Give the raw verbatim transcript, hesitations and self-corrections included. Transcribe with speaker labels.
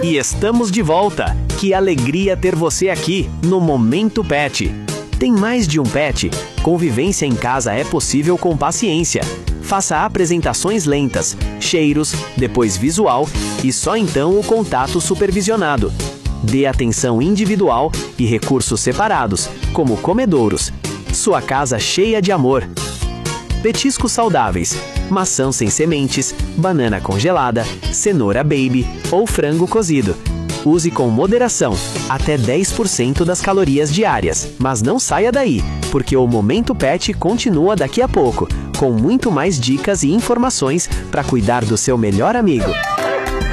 Speaker 1: E estamos de volta! Que alegria ter você aqui no Momento Pet! Tem mais de um pet? Convivência em casa é possível com paciência. Faça apresentações lentas, cheiros, depois visual e só então o contato supervisionado. Dê atenção individual e recursos separados, como comedouros. Sua casa cheia de amor. Petiscos saudáveis, maçã sem sementes, banana congelada, cenoura baby ou frango cozido. Use com moderação, até dez por cento das calorias diárias. Mas não saia daí, porque o Momento Pet continua daqui a pouco, com muito mais dicas e informações para cuidar do seu melhor amigo.